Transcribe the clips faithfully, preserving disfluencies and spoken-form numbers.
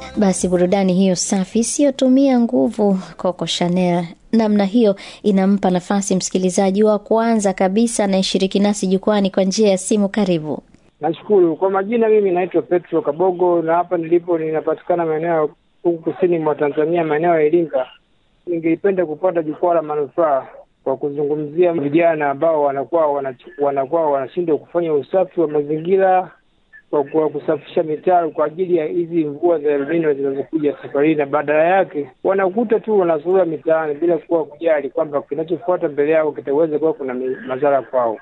Basi burudani hiyo safi isiyotumia nguvu, Coco Chanel. Namna hiyo inampa nafasi msikilizaji wa kwanza kabisa anayeshiriki nasi jukwani kwa njia ya simu. Karibu. Nashukuru. Kwa majina mimi naitwa Petro Kabogo na hapa nilipo ninapatikana maeneo huku kusini mwa Tanzania, maeneo ya Iringa. Ningependa kupata jukwaa la manufaa kwa kuzungumzia vijana ambao wanakuwa wanakuwa wanashindwa kufanya usafi wa mazingira kwa, kwa kusafisha mitaro kwa ajili ya hizi mvua za El Nino zinazokuja safari, na badala yake wanakuta tu wanazurura mitaani bila kuwa kujali kwamba kinachofuata mbele yao kitaweza kuwa kuna madhara kwao.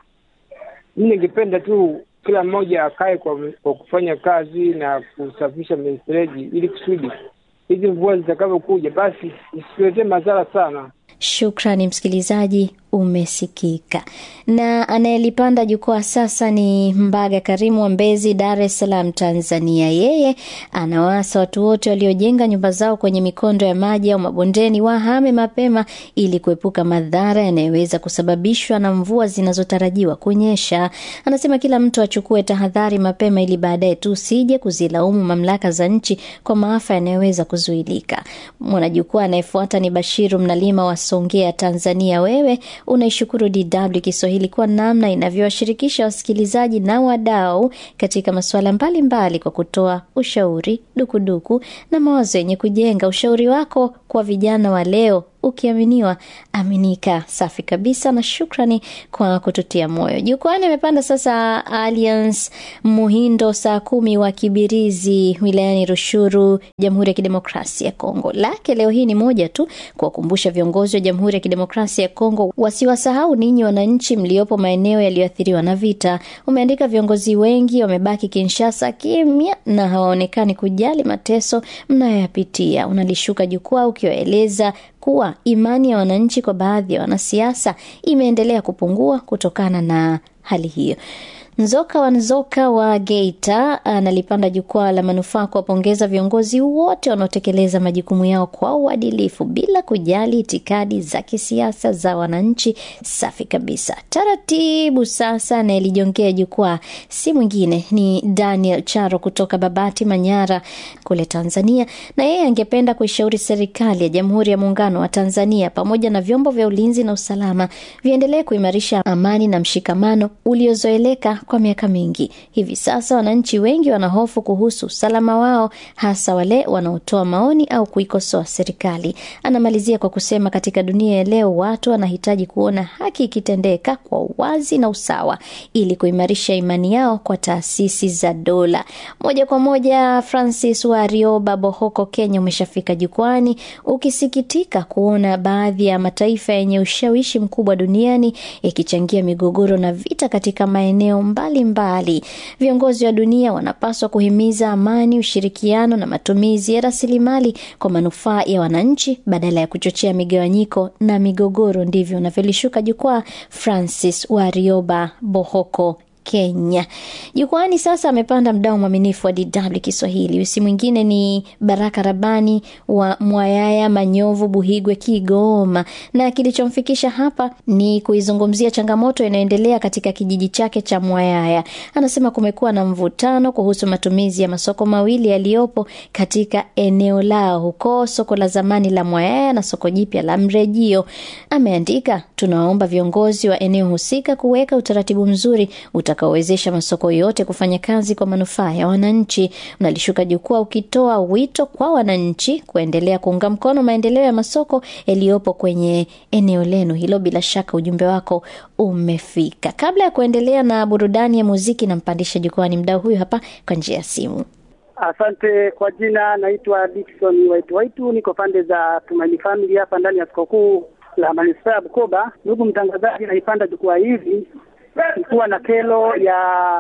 Mimi ningependa tu kila mmoja akae kwa, kwa kufanya kazi na kusafisha mifereji ili kusudi hizi mvua zitakapokuja basi isiletee madhara sana. Shukrani msikilizaji, umesikika. Na anayelipanda jukwaa sasa ni Mbaga Karimu wa Mbezi, Dar es Salaam, Tanzania. Yeye anawaasa watu wote waliojenga nyumba zao kwenye mikondo ya maji au mabondeni wahame mapema ili kuepuka madhara yanayoweza kusababishwa na mvua zinazotarajiwa kunyesha. Anasema kila mtu achukue tahadhari mapema ili baadaye tu sije kuzilaumu mamlaka za nchi kwa maafa yanayoweza kuzuilika. Mwanajukwaa anayefuata ni Bashiru Mnalima wa Songea, Tanzania. Wewe unaishukuru D W Kiswahili kwa namna inavyowashirikisha wasikilizaji na wadau katika masuala mbalimbali kwa kutoa ushauri, dukuduku na mawazo yenye kujenga. Ushauri wako kwa vijana wa leo ukiaminiwa aminika. Safi kabisa na shukrani kwa kututia moyo. Jukwani amepanda sasa Alliance Muhindo saa kumi wa Kibirizi wilayani Rushuru, Jamhuri ya Kidemokrasia ya Kongo. Lake leo hii ni moja tu, kuwakumbusha viongozi wa Jamhuri ya Kidemokrasia ya Kongo wasiwasahau ninyi wananchi mliopo maeneo yaliyoathiriwa na vita. Umeandika viongozi wengi wamebaki Kinshasa kimya na hawaonekani kujali mateso mnayoyapitia. Unalishuka jukwaa ukiwaeleza kuwa imani ya wananchi kwa baadhi ya wanasiasa imeendelea kupungua kutokana na hali hiyo. Nzoka wa Nzoka wa Geita analipanda jukwaa la manufaa kuwapongeza viongozi wote wanaotekeleza majukumu yao kwa uadilifu bila kujali itikadi za kisiasa za wananchi. Safi kabisa. Taratibu sasa na ilijongea jukwaa si mwingine ni Daniel Charo kutoka Babati, Manyara kule Tanzania, na yeye angependa kuishauri serikali ya Jamhuri ya Muungano wa Tanzania pamoja na vyombo vya ulinzi na usalama viendelee kuimarisha amani na mshikamano uliozoeleka kwa miaka mingi. Hivi sasa wananchi wengi wanahofu kuhusu usalama wao, hasa wale wanaotoa maoni au kuikosoa serikali. Anamalizia kwa kusema katika dunia ya leo watu wanahitaji kuona haki ikitendeka kwa uwazi na usawa ili kuimarisha imani yao kwa taasisi za dola. Moja kwa moja Francis Warioba, Bohoko, Kenya umeshafika jukwani ukisikitika kuona baadhi ya mataifa yenye ushawishi mkubwa duniani yakichangia migogoro na vita katika maeneo mbali mbali. Viongozi wa dunia wanapaswa kuhimiza amani, ushirikiano na matumizi ya rasilimali kwa manufaa ya wananchi badala ya kuchochea migawanyiko na migogoro. Ndivyo unavyolishuka jukwaa Francis Warioba, Bohoko, Kenya. Jukwani sasa amepanda mdau mwaminifu wa D W Kiswahili. Usi mwingine ni Baraka Rabani wa Mwayaya, Manyovu, Buhigwe, Kigoma. Na kilichomfikisha hapa ni kuizungumzia changamoto inayoendelea katika kijiji chake cha Mwayaya. Anasema kumekuwa na mvutano kuhusu matumizi ya masoko mawili yaliyopo katika eneo lao huko, soko la zamani la Mwayaya na soko jipya la Mrejio. Ameandika, tunaomba viongozi wa eneo husika kuweka utaratibu mzuri utakaowezesha masoko yote kufanya kazi kwa manufaa ya wananchi. Unalishuka jukwaa ukitoa wito kwa wananchi kuendelea kuunga mkono maendeleo ya masoko yaliyopo kwenye eneo lenu hilo. Bila shaka ujumbe wako umefika. Kabla ya kuendelea na burudani ya muziki, nampandisha jukwani mdau huyu hapa kwa njia ya simu. Asante. Kwa jina naitwa Dickson Waitu Waitu, niko pande za Tumaini Family hapa ndani ya sikukuu la manispaa ya Bukoba. Ndugu mtangazaji, naipanda jukwaa hivi kuwa na kelo ya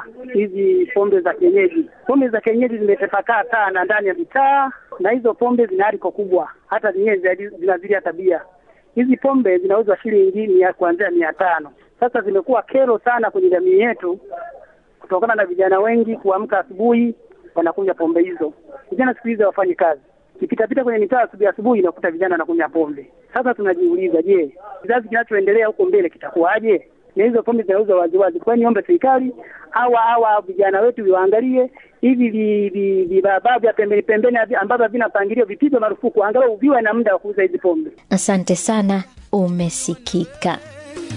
hizi pombe za kienyeji. Pombe za kienyeji zimetapakaa sana ndani ya mitaa, na hizo pombe zina hariko kubwa, hata zenyewe zinazidia tabia. Hizi pombe zinauzwa shilingi ya kuanzia mia tano. Sasa zimekuwa kero sana kwenye jamii yetu kutokana na vijana wengi kuamka asubuhi wanakunywa pombe hizo. Vijana siku hizi wafanye kazi. Nikitapita kwenye mitaa asubuhi asubuhi nakuta vijana wanakunywa pombe. Sasa tunajiuliza, je, kizazi kinachoendelea huko mbele kitakuwaje? na hizo pombe zinauzwa waziwazi. Kwa hiyo niombe serikali hawa hawa vijana wetu viwaangalie hivi vibaba vya pembeni pembeni ambavyo vinapangilio vipigwe marufuku, angalau viwe na muda wa kuuza hizi pombe. Asante sana, umesikika.